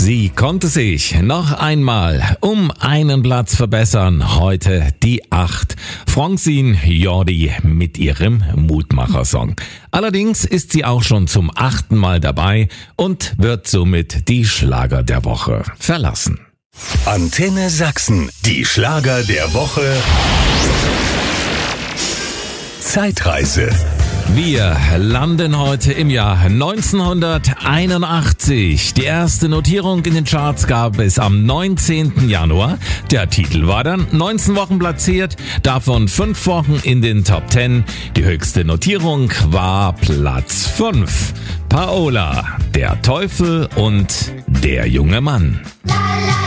Sie konnte sich noch einmal um einen Platz verbessern. Heute die 8. Francine Jordi mit ihrem Mutmacher-Song. Allerdings ist sie auch schon zum 8. Mal dabei und wird somit die Schlager der Woche verlassen. Antenne Sachsen, die Schlager der Woche. Zeitreise. Wir landen heute im Jahr 1981. Die erste Notierung in den Charts gab es am 19. Januar. Der Titel war dann 19 Wochen platziert, davon 5 Wochen in den Top 10. Die höchste Notierung war Platz 5. Paola, der Teufel und der junge Mann.